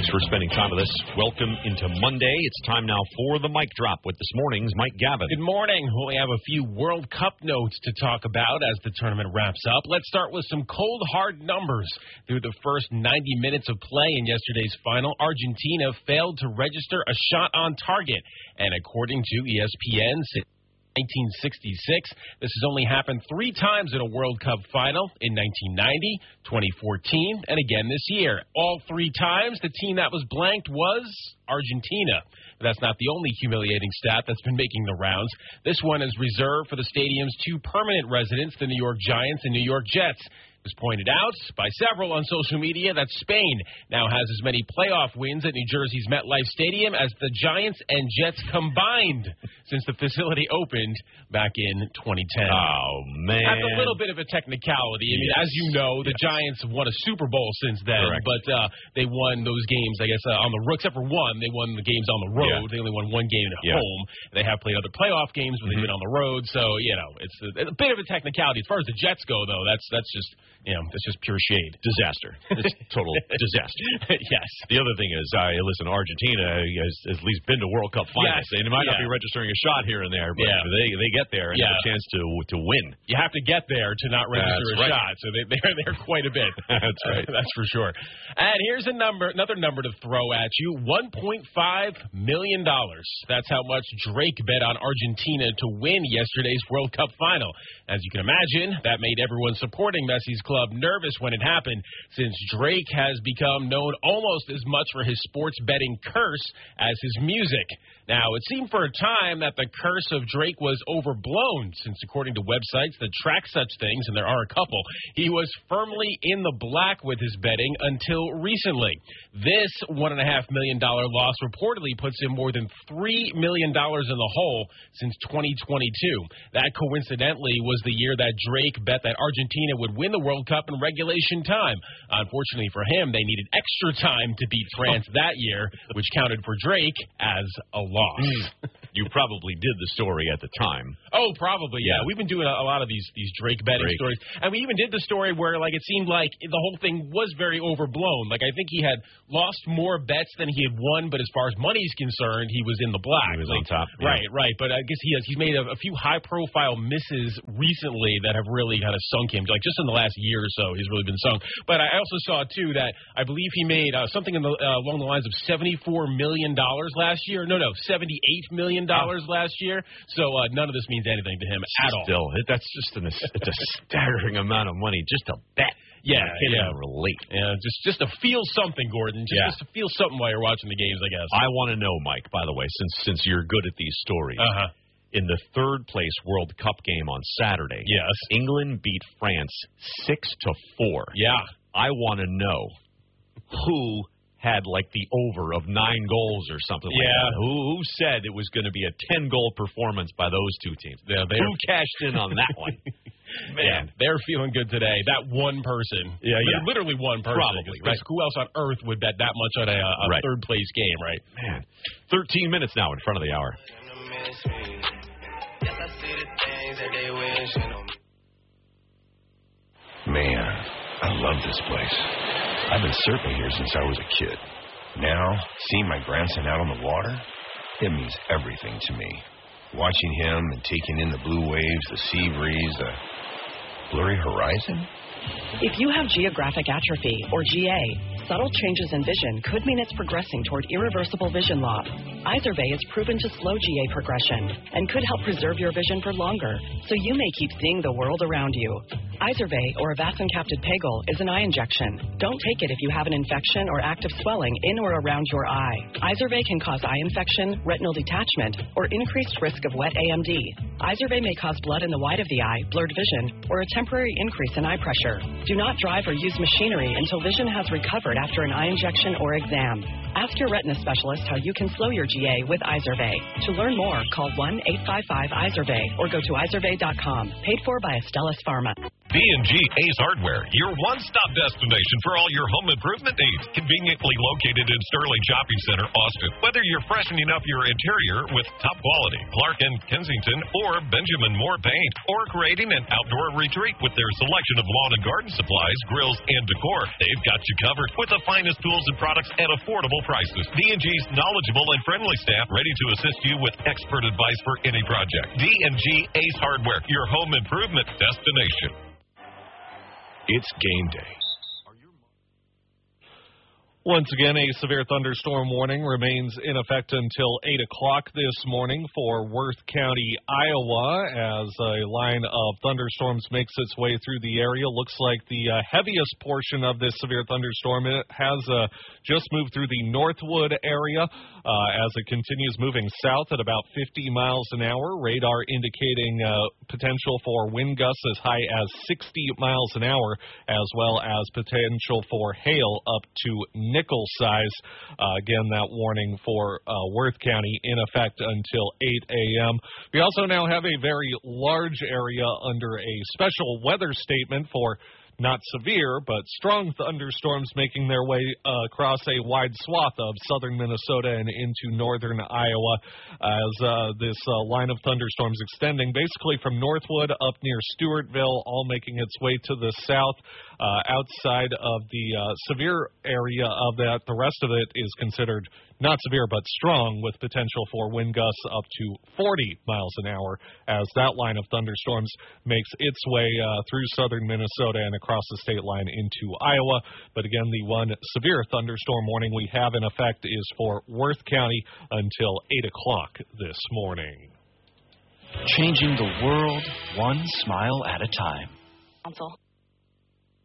Thanks for spending time with us. Welcome into Monday. It's time now for the Mic Drop with this morning's Mike Gavin. Good morning. We have a few World Cup notes to talk about as the tournament wraps up. Let's start with some cold, hard numbers. Through the first 90 minutes of play in yesterday's final, Argentina failed to register a shot on target. And according to ESPN, 1966. This has only happened 3 times in a World Cup final, in 1990, 2014, and again this year. All 3 times, the team that was blanked was Argentina. That's not the only humiliating stat that's been making the rounds. This one is reserved for the stadium's 2 permanent residents, the New York Giants and New York Jets. It was pointed out by several on social media that Spain now has as many playoff wins at New Jersey's MetLife Stadium as the Giants and Jets combined since the facility opened back in 2010. Oh, man. That's a little bit of a technicality. I mean, as you know, the Giants have won a Super Bowl since then, Correct. but they won those games, I guess, on the road. Except for one, they won the games on the road. They only won 1 game at home. They have played other playoff games when they've been on the road, so, you know, it's a bit of a technicality. As far as the Jets go, though, that's just... You know, it's just pure shade. Disaster. It's total disaster. Yes. The other thing is, listen, Argentina has at least been to World Cup finals. Yes. They might not be registering a shot here and there, but they get there and have a chance to win. You have to get there to not register a shot, so they're there quite a bit. That's right. That's for sure. And here's another number to throw at you, $1.5 million. That's how much Drake bet on Argentina to win yesterday's World Cup final. As you can imagine, that made everyone supporting Messi's club nervous when it happened, since Drake has become known almost as much for his sports betting curse as his music. Now, it seemed for a time that the curse of Drake was overblown, since according to websites that track such things, and there are a couple, he was firmly in the black with his betting until recently. This $1.5 million loss reportedly puts him more than $3 million in the hole since 2022. That coincidentally was the year that Drake bet that Argentina would win the World Cup in regulation time. Unfortunately for him, they needed extra time to beat France that year, which counted for Drake as a loss. You probably did the story at the time. Oh, probably, yeah. We've been doing a lot of these Drake betting stories. And we even did the story where, like, it seemed like the whole thing was very overblown. Like, I think he had lost more bets than he had won, but as far as money's concerned, he was in the black. He was on top. Yeah. Right. But I guess he's made a few high-profile misses recently that have really kind of sunk him. Like, just in the last year or so, he's really been sunk. But I also saw, too, that I believe he made something along the lines of $74 million last year. No, $78 million last year. So none of this means anything to him at all. Still, that's just it's a staggering amount of money just to bet. Yeah, I can't even relate. Yeah, just to feel something, Gordon. Just to feel something while you're watching the games, I guess. I want to know, Mike, by the way, since you're good at these stories. In the 3rd place World Cup game on Saturday, England beat France 6-4. Yeah. I want to know who had like the over of 9 goals or something like that. Who said it was going to be a 10-goal performance by those 2 teams? Who cashed in on that one? Man, they're feeling good today. That one person. Literally one person. Probably, right? Who else on earth would bet that much on a 3rd place game, right? Man, 13 minutes now in front of the hour. Man, I love this place. I've been surfing here since I was a kid. Now, seeing my grandson out on the water, it means everything to me. Watching him and taking in the blue waves, the sea breeze, the blurry horizon. If you have geographic atrophy, or GA, subtle changes in vision could mean it's progressing toward irreversible vision loss. Izervay is proven to slow GA progression and could help preserve your vision for longer, so you may keep seeing the world around you. Izervay, or Avastin-capted Pegol, is an eye injection. Don't take it if you have an infection or active swelling in or around your eye. Izervay can cause eye infection, retinal detachment, or increased risk of wet AMD. Izervay may cause blood in the white of the eye, blurred vision, or a temporary increase in eye pressure. Do not drive or use machinery until vision has recovered after an eye injection or exam. Ask your retina specialist how you can slow your GA with Izervay. To learn more, call 1-855-IZERVAY or go to izervay.com. Paid for by Astellas Pharma. D&G Ace Hardware, your one-stop destination for all your home improvement needs. Conveniently located in Sterling Shopping Center, Austin. Whether you're freshening up your interior with top quality Clark and Kensington or Benjamin Moore paint, or creating an outdoor retreat with their selection of lawn and garden supplies, grills, and decor, they've got you covered with the finest tools and products at affordable prices. D&G's knowledgeable and friendly staff ready to assist you with expert advice for any project. D&G Ace Hardware, your home improvement destination. It's game day. Once again, a severe thunderstorm warning remains in effect until 8 o'clock this morning for Worth County, Iowa, as a line of thunderstorms makes its way through the area. Looks like the heaviest portion of this severe thunderstorm has just moved through the Northwood area as it continues moving south at about 50 miles an hour. Radar indicating potential for wind gusts as high as 60 miles an hour, as well as potential for hail up to nickel size. Again, that warning for Worth County in effect until 8 a.m. We also now have a very large area under a special weather statement for not severe, but strong thunderstorms making their way across a wide swath of southern Minnesota and into northern Iowa as this line of thunderstorms extending basically from Northwood up near Stewartville, all making its way to the south. Outside of the severe area of that, the rest of it is considered not severe but strong, with potential for wind gusts up to 40 miles an hour as that line of thunderstorms makes its way through southern Minnesota and across the state line into Iowa. But again, the one severe thunderstorm warning we have in effect is for Worth County until 8 o'clock this morning. Changing the world one smile at a time. Council.